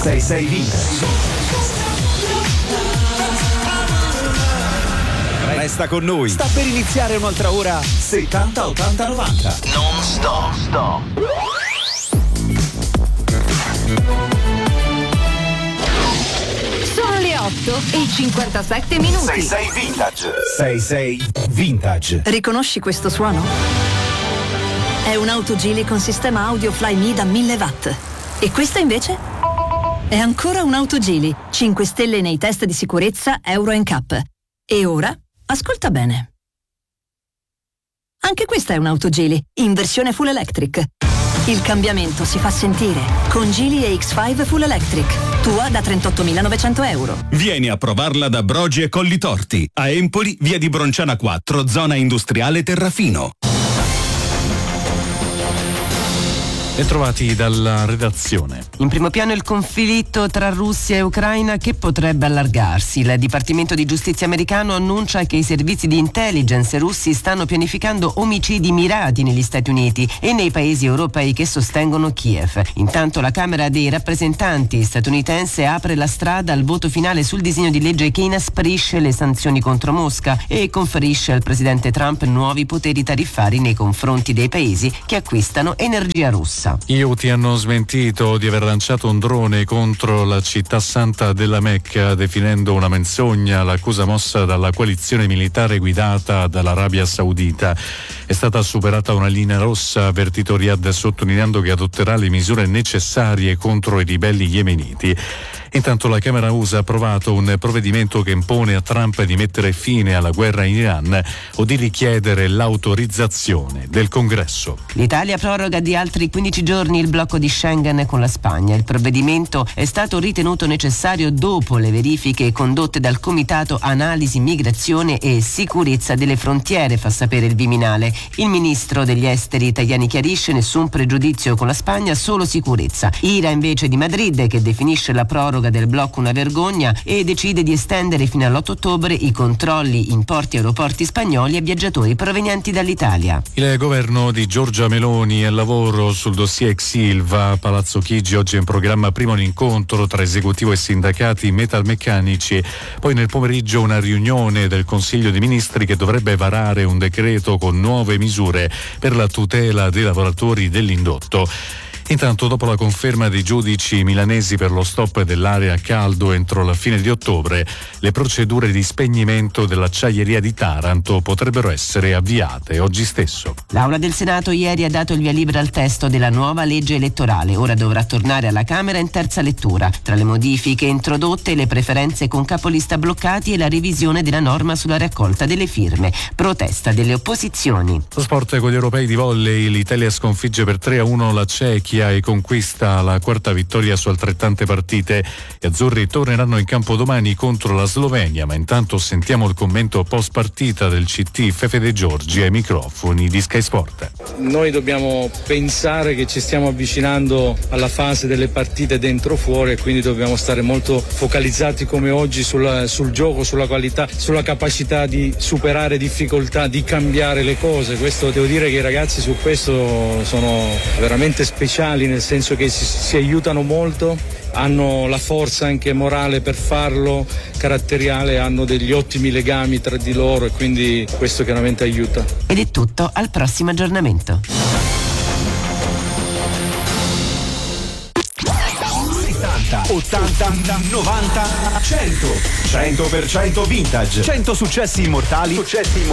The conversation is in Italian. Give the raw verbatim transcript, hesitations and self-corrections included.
sei sei Vintage. Resta con noi. Sta per iniziare un'altra ora settanta ottanta novanta. Non stop. Stop. Sono le otto e cinquantasette minuti. sei sei Vintage. sei sei Vintage. Riconosci questo suono? È un'auto Geely con sistema audio Flyme da mille watt. E questa invece? È ancora un'auto Geely, cinque stelle nei test di sicurezza Euro N C A P. E ora? Ascolta bene. Anche questa è un'auto Geely, in versione full electric. Il cambiamento si fa sentire con Geely A X cinque Full Electric, tua da trentottomilanovecento euro. Vieni a provarla da Brogi e Collitorti, a Empoli, via di Bronciana quattro, zona industriale Terrafino. Ben trovati dalla redazione. In primo piano il conflitto tra Russia e Ucraina che potrebbe allargarsi. Il Dipartimento di Giustizia americano annuncia che i servizi di intelligence russi stanno pianificando omicidi mirati negli Stati Uniti e nei paesi europei che sostengono Kiev. Intanto la Camera dei rappresentanti statunitense apre la strada al voto finale sul disegno di legge che inasprisce le sanzioni contro Mosca e conferisce al presidente Trump nuovi poteri tariffari nei confronti dei paesi che acquistano energia russa. Gli Houthi hanno smentito di aver lanciato un drone contro la città santa della Mecca, definendo una menzogna l'accusa mossa dalla coalizione militare guidata dall'Arabia Saudita. È stata superata una linea rossa, avvertito Riyadh, sottolineando che adotterà le misure necessarie contro i ribelli yemeniti. Intanto la Camera U S A ha approvato un provvedimento che impone a Trump di mettere fine alla guerra in Iran o di richiedere l'autorizzazione del Congresso. L'Italia proroga di altri quindici giorni il blocco di Schengen con la Spagna. Il provvedimento è stato ritenuto necessario dopo le verifiche condotte dal Comitato Analisi, Migrazione e Sicurezza delle Frontiere, fa sapere il Viminale. Il ministro degli Esteri Tajani chiarisce: nessun pregiudizio con la Spagna, solo sicurezza. Ira invece di Madrid, che definisce la proroga del blocco una vergogna e decide di estendere fino all'otto ottobre i controlli in porti e aeroporti spagnoli a viaggiatori provenienti dall'Italia. Il governo di Giorgia Meloni è al lavoro sul dossier ex Ilva. A Palazzo Chigi oggi è in programma prima un incontro tra esecutivo e sindacati metalmeccanici, poi nel pomeriggio una riunione del Consiglio dei Ministri che dovrebbe varare un decreto con nuove misure per la tutela dei lavoratori dell'indotto. Intanto, dopo la conferma dei giudici milanesi per lo stop dell'area a caldo entro la fine di ottobre, le procedure di spegnimento dell'acciaieria di Taranto potrebbero essere avviate oggi stesso. L'Aula del Senato ieri ha dato il via libera al testo della nuova legge elettorale. Ora dovrà tornare alla Camera in terza lettura. Tra le modifiche introdotte, le preferenze con capolista bloccati e la revisione della norma sulla raccolta delle firme. Protesta delle opposizioni. Lo sport con gli europei di volley. L'Italia sconfigge per tre a uno la Cechia e conquista la quarta vittoria su altrettante partite. Gli azzurri torneranno in campo domani contro la Slovenia, ma intanto sentiamo il commento post partita del C T Fefe De Giorgi ai microfoni di Sky Sport. Noi dobbiamo pensare che ci stiamo avvicinando alla fase delle partite dentro fuori e quindi dobbiamo stare molto focalizzati come oggi sul, sul gioco, sulla qualità, sulla capacità di superare difficoltà, di cambiare le cose. Questo devo dire che i ragazzi su questo sono veramente speciali, nel senso che si, si aiutano molto, hanno la forza anche morale per farlo, caratteriale, hanno degli ottimi legami tra di loro e quindi questo chiaramente aiuta. Ed è tutto, al prossimo aggiornamento. ottanta, novanta, cento. cento per cento vintage. cento successi immortali. Successi immortali.